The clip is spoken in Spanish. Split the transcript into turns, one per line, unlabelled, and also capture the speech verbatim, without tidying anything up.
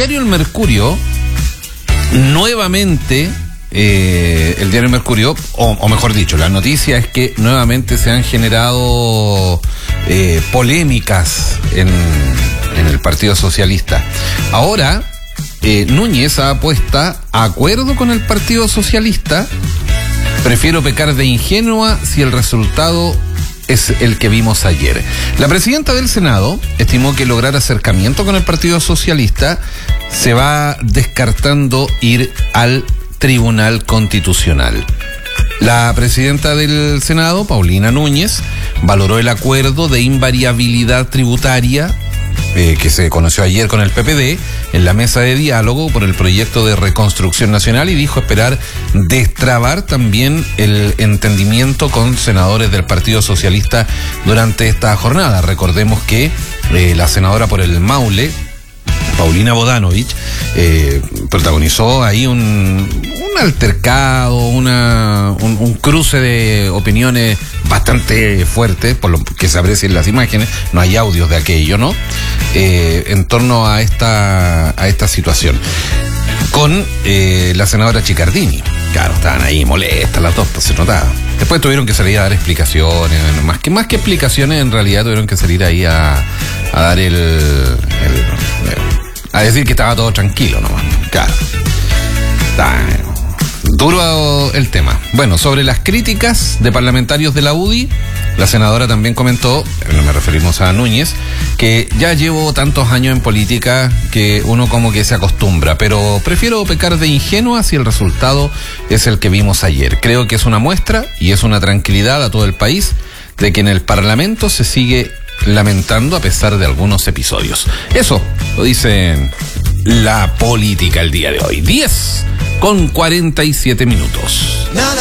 diario El Mercurio, nuevamente, eh, el diario El Mercurio, o, o mejor dicho, la noticia es que nuevamente se han generado eh, polémicas en, en el Partido Socialista. Ahora, eh, Núñez apuesta a acuerdo con el Partido Socialista. Prefiero pecar de ingenua si el resultado es el que vimos ayer. La presidenta del Senado estimó que lograr acercamiento con el Partido Socialista se va descartando ir al Tribunal Constitucional. La presidenta del Senado, Paulina Núñez, valoró el acuerdo de invariabilidad tributaria Eh, que se conoció ayer con el P P D en la mesa de diálogo por el proyecto de reconstrucción nacional, y dijo esperar destrabar también el entendimiento con senadores del Partido Socialista durante esta jornada. Recordemos que eh, la senadora por el Maule, Paulina Bodanovich, eh, protagonizó ahí un, un altercado, una, un, un cruce de opiniones bastante fuerte, por lo que se aprecian en las imágenes, no hay audios de aquello, ¿no? Eh, en torno a esta, a esta situación. Con eh, la senadora Chiccardini. Claro, estaban ahí molestas las dos, pues se notaba. Después tuvieron que salir a dar explicaciones, más que, más que explicaciones, en realidad tuvieron que salir ahí a, a dar el, el, el a decir que estaba todo tranquilo nomás. Claro. Está duro el tema. Bueno, sobre las críticas de parlamentarios de la U D I, la senadora también comentó, nos referimos a Núñez, que ya llevo tantos años en política que uno como que se acostumbra, pero prefiero pecar de ingenua si el resultado es el que vimos ayer. Creo que es una muestra y es una tranquilidad a todo el país de que en el Parlamento se sigue lamentando a pesar de algunos episodios. Eso lo dicen La Política el día de hoy. diez con cuarenta y siete minutos. Nada.